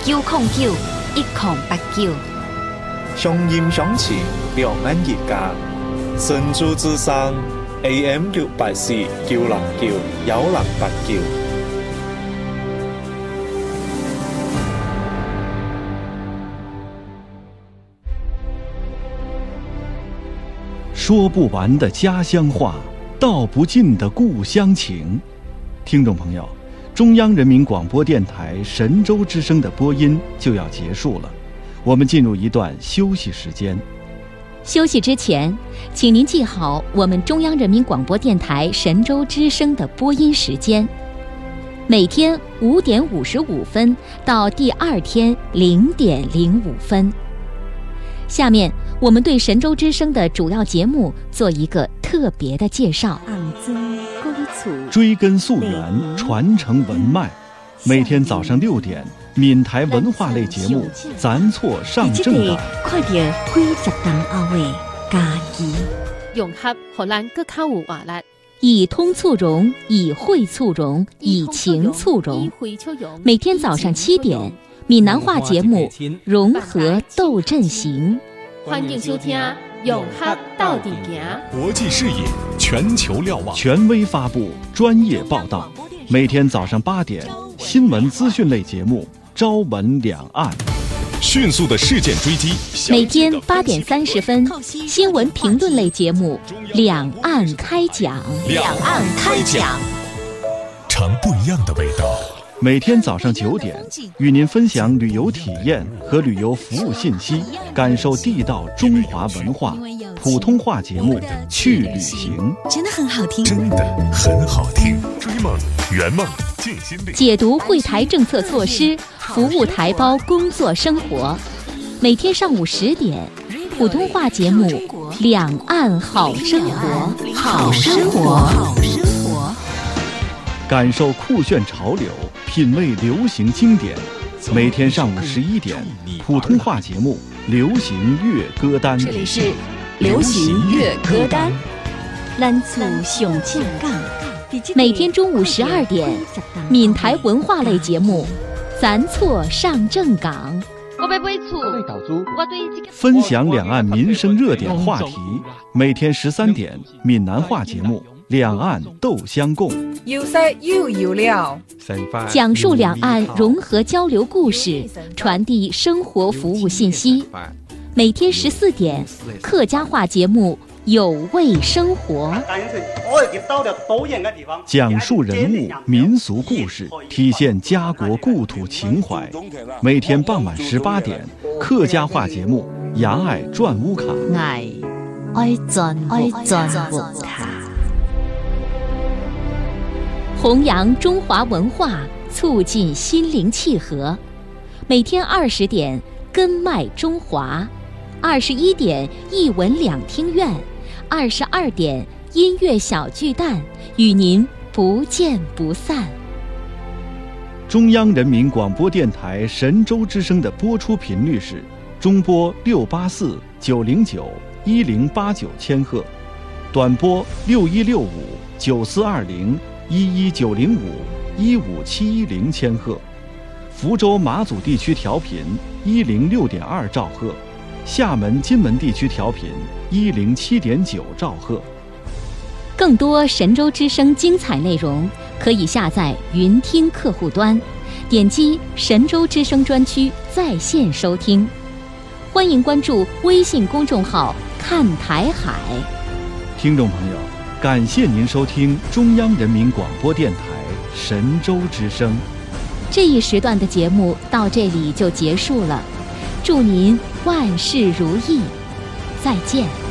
9091089， 相音相持，两岸一家，神州之声 AM684 909 1089。 说不完的家乡话，道不尽的故乡情。听众朋友，中央人民广播电台神州之声的播音就要结束了，我们进入一段休息时间。 休息之前，请您记好我们中央人民广播电台神州之声的播音时间：每天5点55分到第2天0点05分。下面我们对神州之声的主要节目做一个特别的介绍。 追根溯源，传承文脉。每天早上6点，闽台文化类节目《咱错上正港》。 快点80档后的家己， 融合荷兰各较有活力， 以通促融，以会促融，以情促融。每天早上7点，闽南话节目《融合斗阵行》。 欢迎收听《融合到底行》。 国际视野，全球瞭望， 权威发布，专业报道。每天早上8点，新闻资讯类节目《朝闻两岸》。 迅速的事件追击。 每天8点30分，新闻评论类节目《两岸开讲》。 两岸开讲，尝不一样的味道。 每天早上9点，与您分享旅游体验和旅游服务信息，感受地道中华文化。普通话节目《去旅行》 真的很好听， 真的很好听。追梦圆梦尽心力， 解读会台政策措施，服务台胞工作生活。每天上午10点，普通话节目《两岸好生活》。 好生活， 感受酷炫潮流，品味流行经典。每天上午11点，普通话节目《流行乐歌单》。 这里是流行乐歌单。咱厝上正港。 每天中午12点，闽台文化类节目《咱错上正港》。分享两岸民生热点话题。每天13点，闽南话节目《两岸斗相共》。 有色又有料， 讲述两岸融合交流故事，传递生活服务信息。每天14点，客家话节目《有味生活》， 讲述人物民俗故事，体现家国故土情怀。每天傍晚18点，客家话节目《牙爱转乌卡》。 爱转乌卡。 弘扬中华文化，促进心灵契合。每天20点，根脉中华；21点，一文两厅院；22点，音乐小巨蛋，与您不见不散。 中央人民广播电台神州之声的播出频率是中波684、909、1089千赫，短波6165、9420、11905、15710千赫，福州马祖地区调频106.2兆赫，厦门金门地区调频107.9兆赫。 更多神州之声精彩内容，可以下载云听客户端，点击神州之声专区在线收听。欢迎关注微信公众号看台海。 听众朋友，感谢您收听中央人民广播电台神州之声。 这一时段的节目到这里就结束了，祝您万事如意，再见。